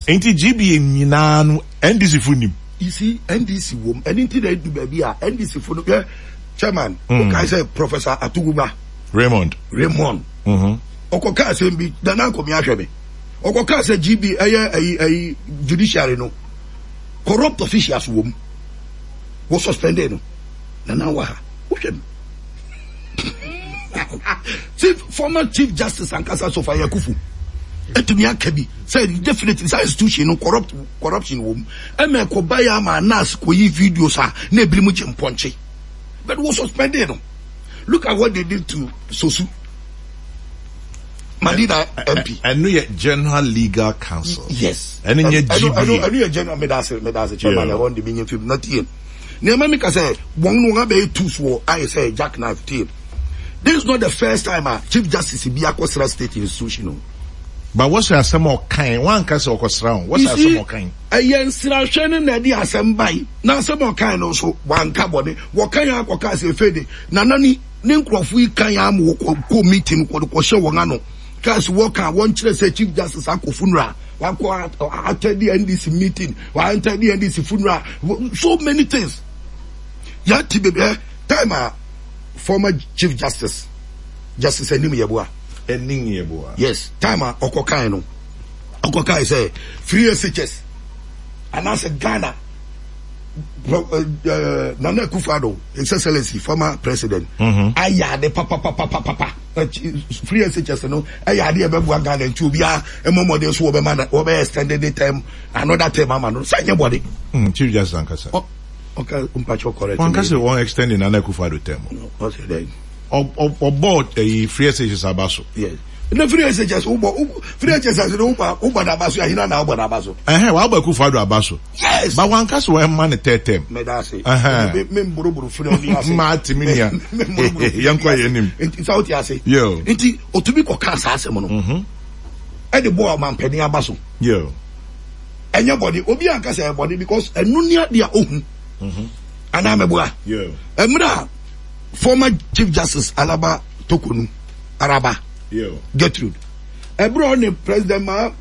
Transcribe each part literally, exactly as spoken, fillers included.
Enti G B A nyina no N D C funim. You see N D C wom anything they do baby ah N D C for yeah chairman mm. okay say Professor Atuguma Raymond Raymond mhm okoka say bi dana komi ahwe me okoka say G B A ayi ayi judiciary no corrupt officials wom was suspended no nana wa wohwem Chief former Chief Justice Ankasa Sofia Kufu etumi akabi say definitely say institution no corrupt corruption wom e me ko baya ma nas ko yi videos a na ebiri mu chimponche but was suspended no. Look at what they did to Sosu Madina M P. I know your General Legal Counsel. Yes. And in your G B A. I know I know your General Medase Medase chairman I want the beginning film not here. Near me ka say one no be two so I say jackknife team. This is not the first time a Chief Justice Biakosra State Institution. But what's your some more kind? One case of Kosra. What's your some more kind? A yen sirashane na di asembai. Na some more kind also one carbon. What can you go say fede? Na nani ninkrofui kan ya am ko meeting ko ko she won ano. Cause worker one chile say Chief Justice Akofunra. One ko attend the N D C meeting. One attend the N D C funeral. So many things. Ya tibe time a former Chief Justice Justice Enim Yeboah. Yes, time okokai no. Okokai say free S H S. And as a Ghana uh, uh, Nana Akufo-Addo, His Excellency, former president. Mm-hmm. Aya de papa papa papa papa. Free S H S no. Aya de bebu Ghana ntu bia emomo de so obe man obe extended the term another term am no. Say anybody. Mm, Chief Justice Ankasa. Oh, okay, umpacho correct. Ankasa won extending Nana Akufo-Addo term. What's it then? Or or board a free S H S abaso. Yes. No free S H S ubo free S H S no uba uba na abaso ahina na uba na abaso. Eh wa ba Akufo-Addo abaso. Yes. But one case we man third term. Me da say. Eh. Me mboroboro free oni ase. Ma timinia. Yankwa yenim. Enti sa oti ase. Yo. Enti otumi ko kan sa asem no. Mhm. E de boy man pani abaso. Yo. Anybody obi anka say body because enu nia dia ohun. Mhm. Ana meboa. Yo. Emra former Chief Justice Alaba Tokonu Araba. Yo. Gertrude. Ebro ne President Ma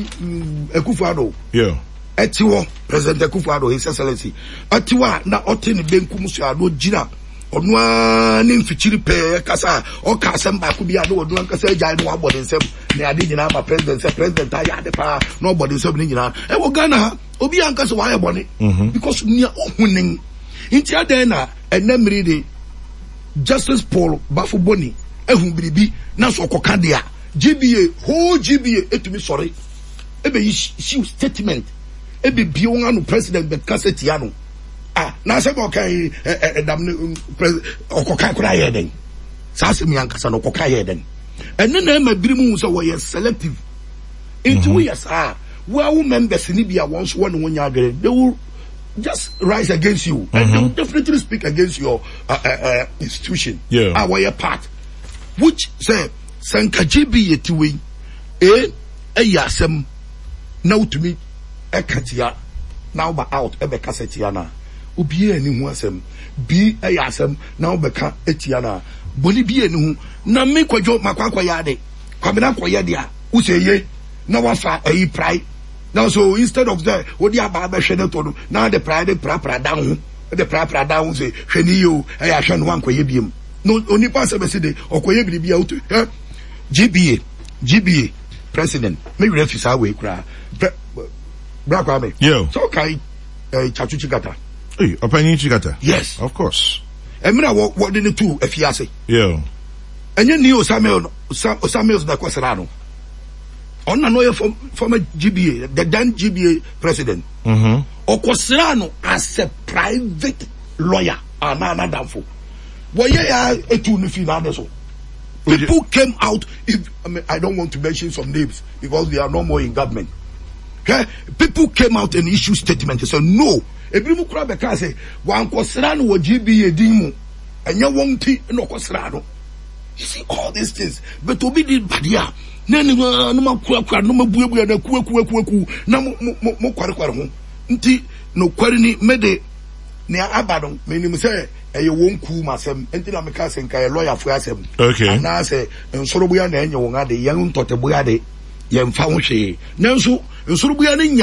Akufo-Addo. Yo. Etiwo President Akufo-Addo His Excellency. Atiwa na ote ne benkum so ado gira. Ono a ne mfichiri pe kasa o ka asem ba ku bia no odo ankasa agya no abode nsem ne ade nyina ba president say president aya de pa no obode nsem ne nyina. E wo Ghana ha obi ankasa wa ayebone because nia ohunin. Inti adan na enamiri de Justice Paul Bafuboni ehun biribi na so koka dia G B A whole G B A etumi sorry ebe issue statement ebe bi won anu president be cassette ya no ah na se ko kai edam president okoka kura ye den sa se mi ankasa no okoka ye den enne na ma birimu so we selective into we yes ah we are members ni bia won so won wonya agere they will just rise against you mm-hmm. and they will definitely speak against your uh, uh, uh, institution. Yeah. Our part, which say Sanka G B A tiwi eh eh yasem now to me eh katia now ba out eh be kasetiana obi ani hu asem bi eh yasem now be ka etiana boni bi ani hu na me kwadwo makwakwa yade kwabena koyade a useye na wafa eh pride. Now, so instead of that, what the Ababa Shenaton, now the pride proper down, the proper down say, Shenio, I shan one quabium. No, only pass a city or quabi be out. G B A, G B A, President, maybe refuse our way, cry. Black Army. Yo. So, Kai Chachuchigata. Hey, opinion Chigata. Yes. Of course. And when I walk, what did the two, if you say? Yo. And you knew Samuel, Samuel's the Quasarano. On another former G B A, the then G B A president, mm-hmm. Okosrano as a private lawyer, and another for. Well, yeah, a two so. People came out. If I mean, I don't want to mention some names because they are no more in government. Okay, people came out and issued statement. They said no. Every crowd can say one Okosrano or G B A dimu, and you won't take no Okosrano. You see all these things, but to be the badia. Nani no ma kwa kwa no ma buebue na ku ku ku ku na mo mo kware kware ho nti no kware ni mede ne abadon menim se eye won ku masem nti na me ka se nka lawyer fu asem okay na se nsoro buya na enye won ade yen ntote buya de yen fa ho hwe nanso nsoro buya ne